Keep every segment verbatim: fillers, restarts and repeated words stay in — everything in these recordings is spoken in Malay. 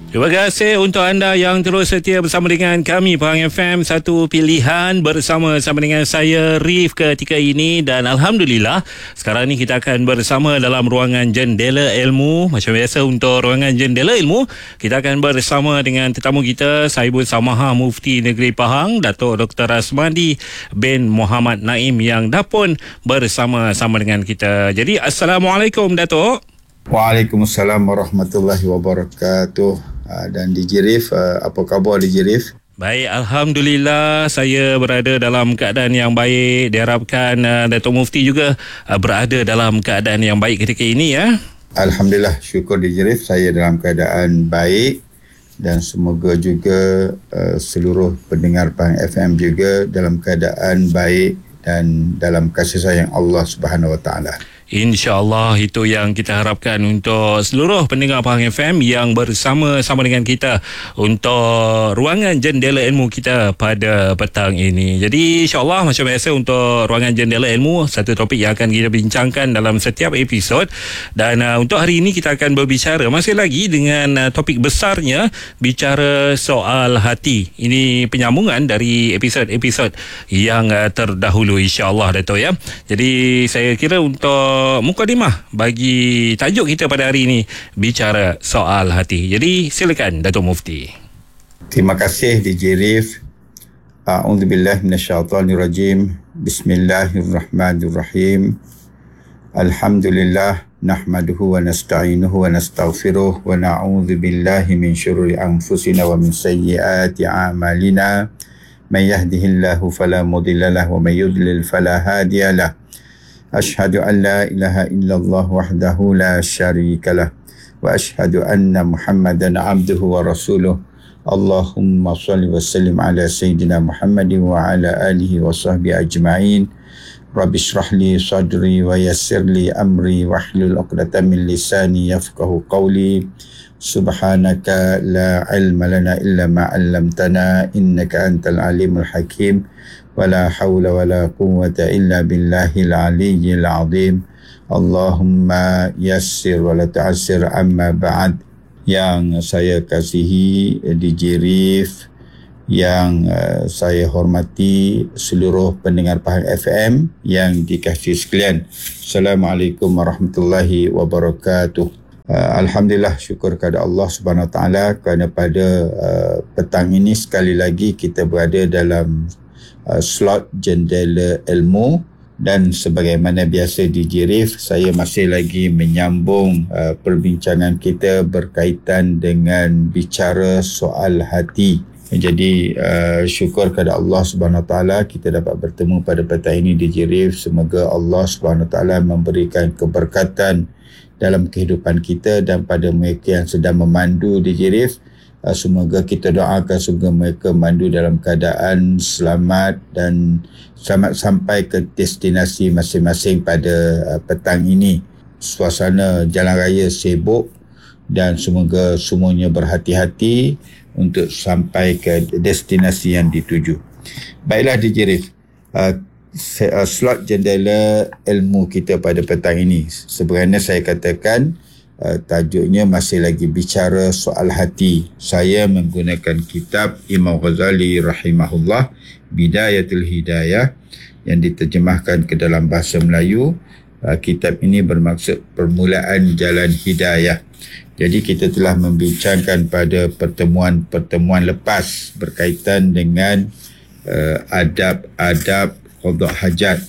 Terima kasih untuk anda yang terus setia bersama dengan kami Pahang F M, satu pilihan bersama sama dengan saya Rif ketika ini. Dan Alhamdulillah sekarang ni kita akan bersama dalam ruangan Jendela Ilmu. Macam biasa untuk ruangan Jendela Ilmu, kita akan bersama dengan tetamu kita, Sahibul Samaha Mufti Negeri Pahang, Datuk Doktor Asmadi bin Muhammad Naim, yang dah pun bersama-sama dengan kita. Jadi Assalamualaikum Datuk. Waalaikumsalam warahmatullahi wabarakatuh. Dan D J Rif, apa khabar D J Rif? Baik, Alhamdulillah saya berada dalam keadaan yang baik. Diharapkan uh, Datuk Mufti juga uh, berada dalam keadaan yang baik ketika ini ya. Alhamdulillah, syukur D J Rif, saya dalam keadaan baik. Dan semoga juga uh, seluruh pendengar Pahang F M juga dalam keadaan baik dan dalam kasih sayang Allah Subhanahu Wa Taala. InsyaAllah itu yang kita harapkan untuk seluruh pendengar Pahang F M yang bersama-sama dengan kita untuk ruangan Jendela Ilmu kita pada petang ini. Jadi insyaAllah macam biasa untuk ruangan Jendela Ilmu, satu topik yang akan kita bincangkan dalam setiap episod. Dan uh, untuk hari ini kita akan berbicara masih lagi dengan uh, topik besarnya, bicara soal hati. Ini penyambungan dari episod-episod yang uh, terdahulu insyaAllah Dato' ya. Jadi saya kira untuk mukadimah bagi tajuk kita pada hari ini, bicara soal hati. Jadi silakan Datuk Mufti. Terima kasih D J Rif. A'udzubillahi minasyaitonirrajim. Bismillahirrahmanirrahim. Alhamdulillah nahmaduhu wa nasta'inuhu wa nastaghfiruh wa na'udzubillahi min syururi anfusina wa min sayyiati a'malina. Man yahdihillahu fala mudilla lahu wa man yudlil fala hadiyalah. Ashhadu an la ilaha illallah wahdahu la syarika lah wa ashhadu anna Muhammadan abduhu wa rasuluh. Allahumma salli wa sallim ala sayyidina Muhammadin wa ala alihi wa sahbihi ajma'in. Rabbi shrah li sadri wa yassir li amri wa hlul 'uqdatam min lisani yafqahu qawli. Subhanaka la ilma lana illa ma 'allamtana innaka antal alimul hakim. ولا حول ولا قوة إلا بالله العلي العظيم. اللهم يسر ولا تعسر. أما بعد. Yang saya kasihi D J Rif, yang uh, saya hormati seluruh pendengar Pahang F M yang dikasihi sekalian, Assalamualaikum warahmatullahi wabarakatuh. Uh, Alhamdulillah, syukur kepada Allah Subhanahu Wa Taala kerana pada uh, petang ini sekali lagi kita berada dalam Uh, slot Jendela Ilmu. Dan sebagaimana biasa D J Rif, saya masih lagi menyambung uh, perbincangan kita berkaitan dengan bicara soal hati. Jadi uh, syukur kepada Allah Subhanahu Wa Taala kita dapat bertemu pada petang ini D J Rif. Semoga Allah Subhanahu Wa Taala memberikan keberkatan dalam kehidupan kita dan pada mereka yang sedang memandu D J Rif. Semoga kita doakan semoga mereka mandu dalam keadaan selamat dan selamat sampai ke destinasi masing-masing pada uh, petang ini. Suasana jalan raya sibuk dan semoga semuanya berhati-hati untuk sampai ke destinasi yang dituju. Baiklah D J Rif, uh, slot Jendela Ilmu kita pada petang ini, sebenarnya saya katakan Uh, tajuknya masih lagi bicara soal hati. Saya menggunakan kitab Imam Ghazali rahimahullah, Bidayatul Hidayah, yang diterjemahkan ke dalam bahasa Melayu. Uh, kitab ini bermaksud permulaan jalan hidayah. Jadi kita telah membincangkan pada pertemuan-pertemuan lepas berkaitan dengan uh, adab-adab qada hajat.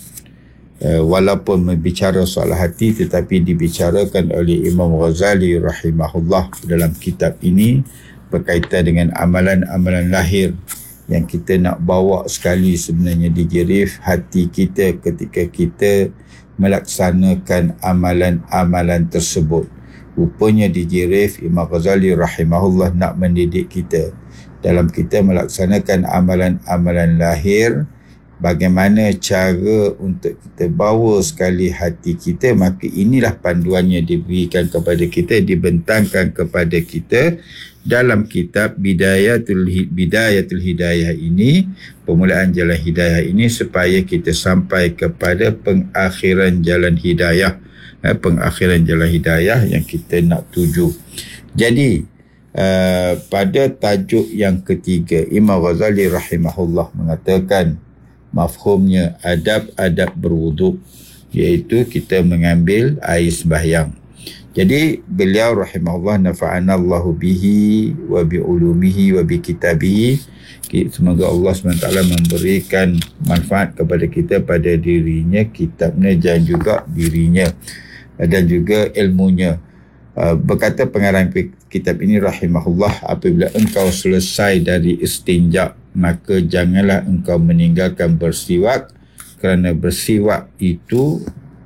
Uh, walaupun berbicara soal hati tetapi dibicarakan oleh Imam Ghazali rahimahullah dalam kitab ini berkaitan dengan amalan-amalan lahir yang kita nak bawa sekali sebenarnya D J Rif, hati kita ketika kita melaksanakan amalan-amalan tersebut. Rupanya D J Rif, Imam Ghazali rahimahullah nak mendidik kita dalam kita melaksanakan amalan-amalan lahir. Bagaimana cara untuk kita bawa sekali hati kita, maka inilah panduannya diberikan kepada kita, dibentangkan kepada kita dalam kitab Bidayatul Bidayatul Hidayah ini, permulaan jalan hidayah ini, supaya kita sampai kepada pengakhiran jalan hidayah, eh, pengakhiran jalan hidayah yang kita nak tuju. Jadi uh, pada tajuk yang ketiga, Imam Ghazali rahimahullah mengatakan mafhumnya adab-adab berwuduk, iaitu kita mengambil air sembahyang. Jadi beliau rahimahullah, nafa'ana Allahu bihi wa bi ulumihi wa bi kitabihi, semoga Allah subhanahu wa taala memberikan manfaat kepada kita pada dirinya, kitabnya dan juga dirinya dan juga ilmunya. Berkata pengarang kitab ini rahimahullah, apabila engkau selesai dari istinja, maka janganlah engkau meninggalkan bersiwak, kerana bersiwak itu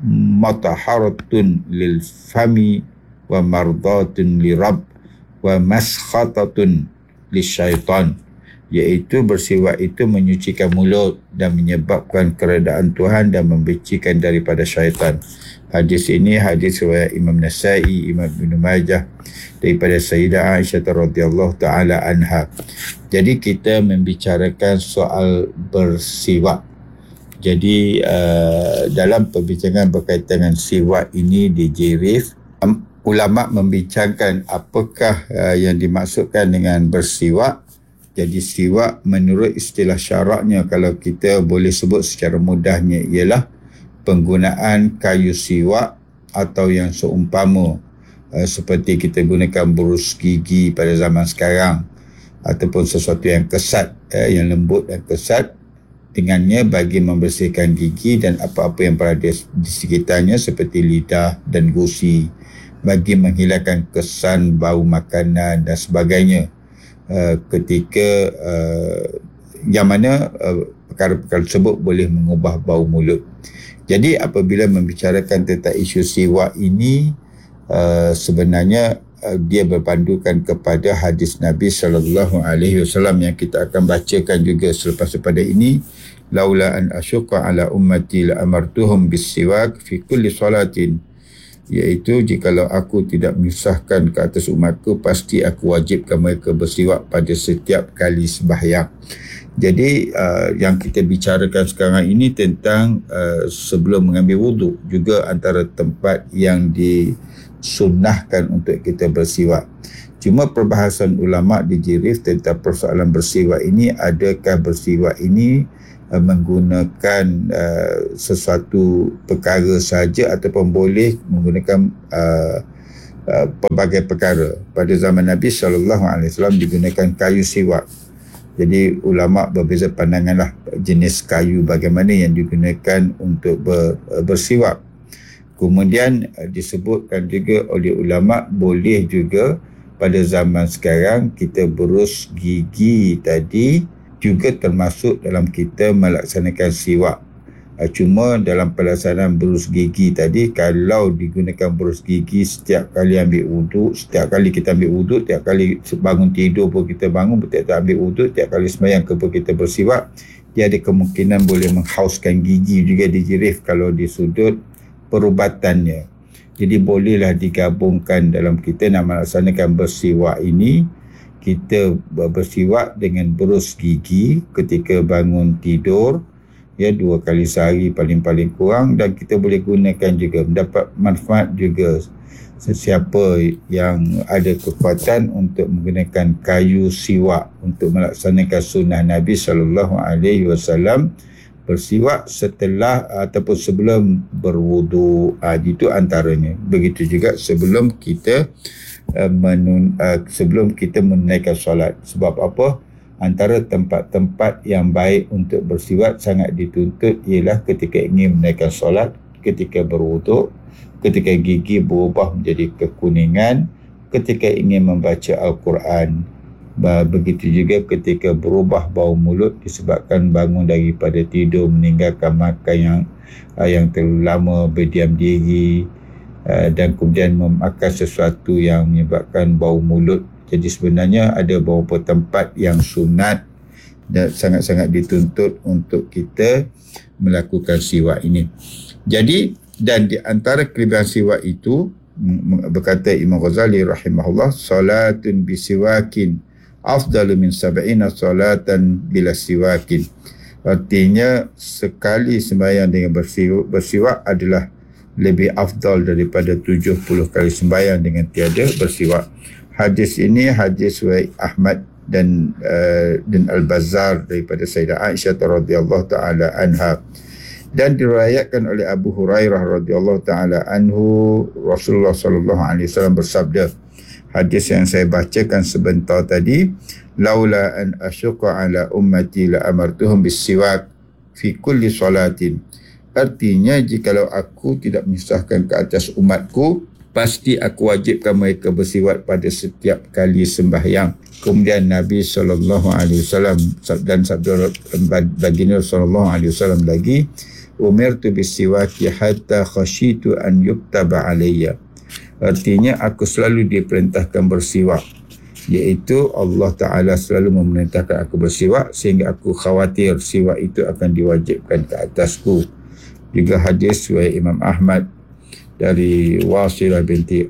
mataharatun lil fami wa mardatun li rabb wa maskhatatun lisyaitan, iaitu bersiwak itu menyucikan mulut dan menyebabkan keredaan Tuhan dan membencikan daripada syaitan. Hadis ini hadis riwayat Imam Nasa'i, Imam Ibn Majah daripada Sayyidah Aisyah radhiyallahu taala anha. Jadi kita membicarakan soal bersiwak. Jadi uh, dalam perbincangan berkaitan dengan siwak ini di Jirif, um, ulama membincangkan apakah uh, yang dimaksudkan dengan bersiwak. Jadi siwak menurut istilah syaraknya, kalau kita boleh sebut secara mudahnya, ialah penggunaan kayu siwak atau yang seumpama uh, seperti kita gunakan burus gigi pada zaman sekarang, ataupun sesuatu yang kesat, uh, yang lembut dan kesat, dengannya bagi membersihkan gigi dan apa-apa yang berada di sekitarnya seperti lidah dan gusi, bagi menghilangkan kesan bau makanan dan sebagainya, uh, ketika uh, yang mana uh, perkara-perkara tersebut boleh mengubah bau mulut. Jadi apabila membicarakan tentang isu siwak ini, uh, sebenarnya uh, dia berpandukan kepada hadis Nabi sallallahu alaihi wasallam yang kita akan bacakan juga selepas daripada ini. Laula an asyqa ala ummati la amartuhum bis-siwak fi kulli salatin, iaitu jikalau aku tidak menyusahkan ke atas umatku, pasti aku wajibkan mereka bersiwak pada setiap kali sembahyang. Jadi uh, yang kita bicarakan sekarang ini tentang uh, sebelum mengambil wuduk, juga antara tempat yang disunnahkan untuk kita bersiwak. Cuma perbahasan ulama di Jirif tentang persoalan bersiwak ini, adakah bersiwak ini uh, menggunakan uh, sesuatu perkara saja ataupun boleh menggunakan uh, uh, pelbagai perkara. Pada zaman Nabi sallallahu alaihi wasallam digunakan kayu siwak. Jadi ulama berbeza pandanganlah jenis kayu bagaimana yang digunakan untuk ber, bersiwak. Kemudian disebutkan juga oleh ulama boleh juga pada zaman sekarang kita berus gigi tadi juga termasuk dalam kita melaksanakan siwak. Cuma dalam pelaksanaan berus gigi tadi, kalau digunakan berus gigi setiap kali ambil wuduk, setiap kali kita ambil wuduk, setiap kali bangun tidur pun kita bangun, setiap ambil wuduk, setiap kali sembahyang ke pun kita bersiwak, dia ada kemungkinan boleh menghauskan gigi juga di Jirif kalau di sudut perubatannya. Jadi bolehlah digabungkan dalam kita nak melaksanakan bersiwak ini, kita bersiwak dengan berus gigi ketika bangun tidur, ya, dua kali sehari paling-paling kurang, dan kita boleh gunakan juga, mendapat manfaat juga. Sesiapa yang ada kekuatan untuk menggunakan kayu siwak untuk melaksanakan sunnah Nabi sallallahu alaihi wasallam, bersiwak setelah ataupun sebelum berwuduk, ah, itu antaranya. Begitu juga sebelum kita uh, menun, uh, sebelum kita menunaikan solat. Sebab apa? Antara tempat-tempat yang baik untuk bersiwak sangat dituntut ialah ketika ingin menaikkan solat, ketika berwuduk, ketika gigi berubah menjadi kekuningan, ketika ingin membaca Al-Quran. Begitu juga ketika berubah bau mulut disebabkan bangun daripada tidur, meninggalkan makan yang yang terlalu lama, berdiam diri, dan kemudian memakan sesuatu yang menyebabkan bau mulut. Jadi sebenarnya ada beberapa tempat yang sunat dan sangat-sangat dituntut untuk kita melakukan siwak ini. Jadi, dan di antara kelebihan siwak itu, berkata Imam Ghazali rahimahullah, salatun bisiwakin afdalu min sab'ina salatan bila siwakin. Artinya sekali sembahyang dengan bersiwak, bersiwak adalah lebih afdal daripada tujuh puluh kali sembahyang dengan tiada bersiwak. Hadis ini hadis riwayat Ahmad dan uh, dan Al-Bazzar daripada Sayyidah Aisyah radhiyallahu taala anha, dan diriwayatkan oleh Abu Hurairah radhiyallahu taala anhu. Rasulullah sallallahu alaihi wasallam bersabda, hadis yang saya bacakan sebentar tadi, laula an asyqa ala ummati la amartuhum bis-siwak fi kulli salatin. Artinya, jikalau aku tidak menyusahkan ke atas umatku, pasti aku wajibkan mereka bersiwak pada setiap kali sembahyang. Kemudian Nabi sallallahu alaihi wasallam dan sabda baginda sallallahu alaihi wasallam lagi, umirtu bis-siwaki hatta khashitu an yuktaba alayya. Artinya, aku selalu diperintahkan bersiwak, iaitu Allah Ta'ala selalu memerintahkan aku bersiwak sehingga aku khawatir siwak itu akan diwajibkan ke atasku. Juga hadis riwayat Imam Ahmad dari Wasilah binti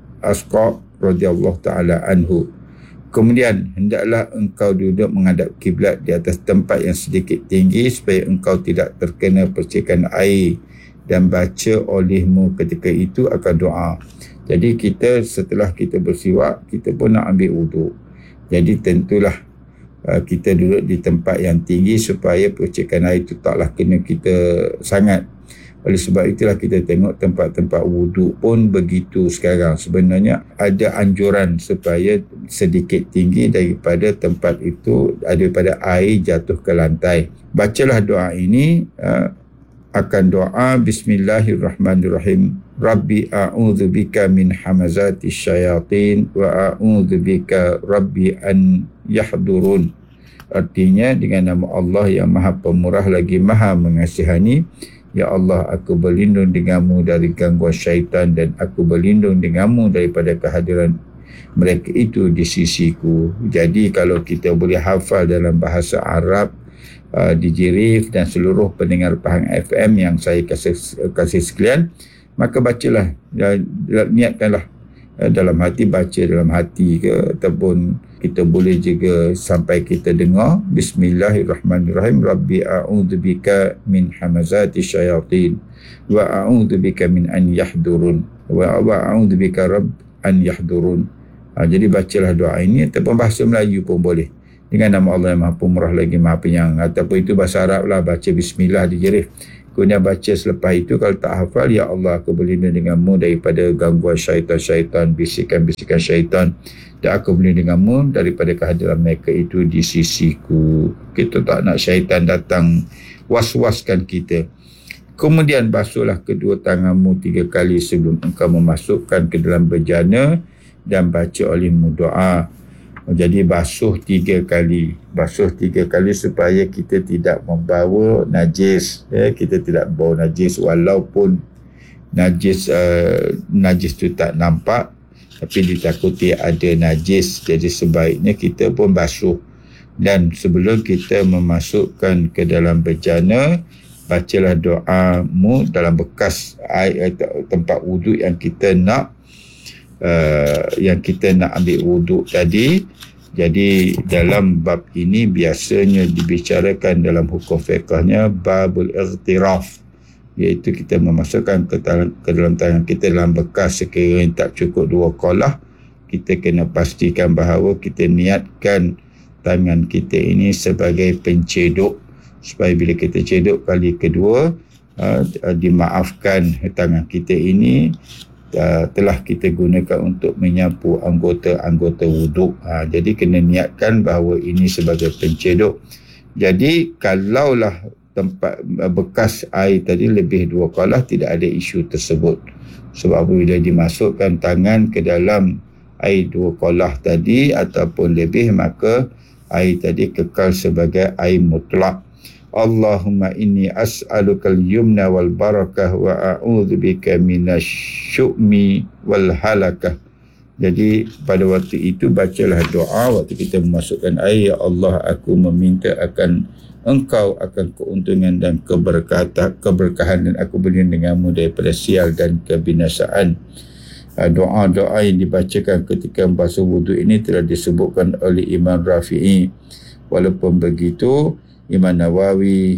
Asqa radhiyallahu taala anhu. Kemudian, hendaklah engkau duduk menghadap kiblat di atas tempat yang sedikit tinggi supaya engkau tidak terkena percikan air, dan baca olehmu ketika itu akan doa. Jadi kita setelah kita bersiwak, kita pun nak ambil wuduk. Jadi tentulah uh, kita duduk di tempat yang tinggi supaya percikan air itu taklah kena kita sangat. Oleh sebab itulah kita tengok tempat-tempat wuduk pun begitu sekarang. Sebenarnya ada anjuran supaya sedikit tinggi daripada tempat itu, daripada air jatuh ke lantai. Bacalah doa ini, uh, akan doa Bismillahirrahmanirrahim. Rabbi a'udzubika min hamazati syayatin wa a'udzubika Rabbi an yahdurun. Artinya, dengan nama Allah yang Maha Pemurah lagi Maha Mengasihani, ya Allah, aku berlindung denganmu dari gangguan syaitan, dan aku berlindung denganmu daripada kehadiran mereka itu di sisiku. Jadi kalau kita boleh hafal dalam bahasa Arab, uh, di Jirif dan seluruh pendengar Pahang F M yang saya kasih, kasih sekalian, maka bacalah, uh, niatkanlah uh, dalam hati, baca dalam hati ke, ataupun kita boleh juga sampai kita dengar Bismillahirrahmanirrahim. Rabbi a'udzubika min hamazati syayatin wa a'udzubika min an yahdurun wa a'udzubika rabb an yahdurun. Ha, jadi bacalah doa ini, ataupun bahasa Melayu pun boleh, dengan nama Allah yang Maha Pemurah lagi Maha Penyayang, ataupun itu bahasa Arab lah, baca Bismillah di Jirif. Kemudian baca selepas itu, kalau tak hafal, ya Allah, aku berlindung denganmu daripada gangguan syaitan-syaitan, bisikan-bisikan syaitan, dan aku berlindung denganmu daripada kehadiran mereka itu di sisiku. Kita tak nak syaitan datang was-waskan kita. Kemudian basuhlah kedua tanganmu tiga kali sebelum engkau memasukkan ke dalam bejana, dan baca olehmu doa. Jadi basuh tiga kali. Basuh tiga kali supaya kita tidak membawa najis. Ya, kita tidak membawa najis, walaupun najis uh, najis tu tak nampak, tapi ditakuti ada najis. Jadi sebaiknya kita pun basuh. Dan sebelum kita memasukkan ke dalam bejana, bacalah doamu dalam bekas air, tempat wuduk yang kita nak uh, yang kita nak ambil wuduk tadi. Jadi dalam bab ini biasanya dibicarakan dalam hukum fiqhnya babul ightiraf, iaitu kita memasukkan ke dalam, ke dalam tangan kita dalam bekas sekiranya tak cukup dua kolah. Kita kena pastikan bahawa kita niatkan tangan kita ini sebagai penceduk, supaya bila kita ceduk kali kedua, uh, dimaafkan tangan kita ini Uh, telah kita gunakan untuk menyapu anggota-anggota wuduk. Ha, jadi kena niatkan bahawa ini sebagai penceduk. Jadi kalaulah tempat uh, bekas air tadi lebih dua kolah, tidak ada isu tersebut. Sebab apabila dimasukkan tangan ke dalam air dua kolah tadi ataupun lebih, maka air tadi kekal sebagai air mutlak. Allahumma inni as'alukal yumna wal barakah wa a'udzubika minasyu'mi wal halakah. Jadi pada waktu itu bacalah doa waktu kita memasukkan air, ya Allah, aku meminta akan Engkau akan keuntungan dan keberkatan, keberkahan, dan aku berlindung denganmu daripada sial dan kebinasaan. Doa-doa yang dibacakan ketika membasuh wuduk ini telah disebutkan oleh Imam Rafi'i. Walaupun begitu, Imam Nawawi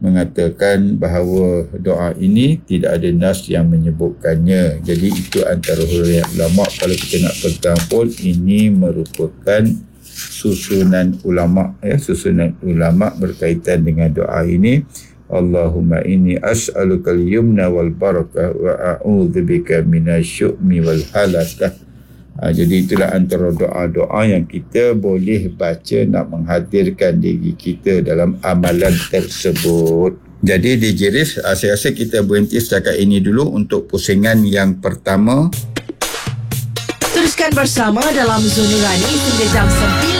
mengatakan bahawa doa ini tidak ada nas yang menyebutkannya. Jadi itu antara huraian ulama. Kalau kita nak pegang pun, ini merupakan susunan ulama, ya, susunan ulama berkaitan dengan doa ini. Allahumma inni as'alukal yumna wal barakah wa a'udzubika minasyu'mi wal halakah. Ha, jadi itulah antara doa-doa yang kita boleh baca nak menghadirkan diri kita dalam amalan tersebut. Jadi D J Riz, saya rasa kita berhenti setakat ini dulu untuk pusingan yang pertama. Teruskan bersama dalam Zon Nurani hingga jam sembilan.